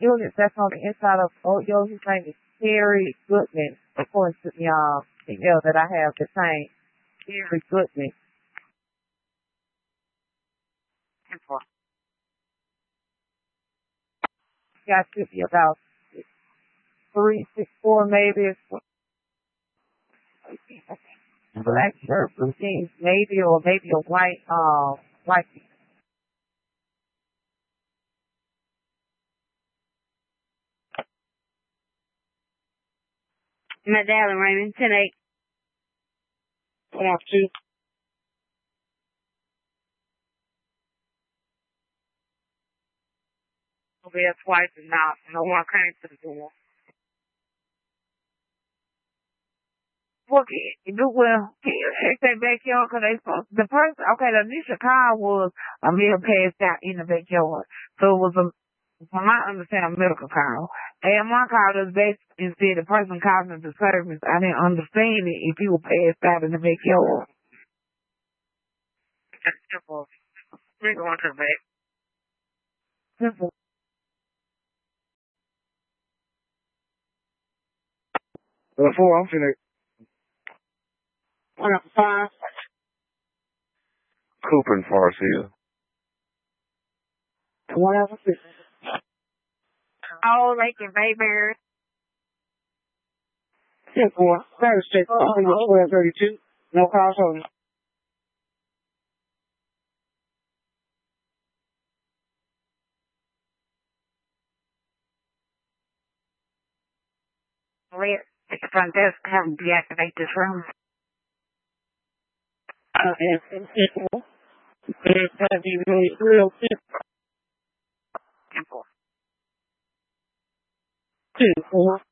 units that's on the inside of Oyo. His name is Terry Goodman, according to the email that I have the same. Terry Goodman. Got to be about 364 maybe. Black shirt, blue jeans, maybe or maybe a white. Medallion Raymond, 10-8. 1-2. Over there twice and now no one came to the door. Well, if they backyard, cause the person, okay, the initial call was a meal passed out in the backyard. So it was from my understanding, a medical call. And my call was back and said the person calling the service. I didn't understand it if he was passed out in the backyard. That's simple. We're going to the back. Simple. Before I'm finna. 1-5. Cooper and Forest Hill. 1-6. Oh, Lake and Bayberry. 10-4. Very straight. 12-32. No calls on. Red. At the front desk, have them deactivate this room. And people. It's going to be really real simple. 10-4. 2-4.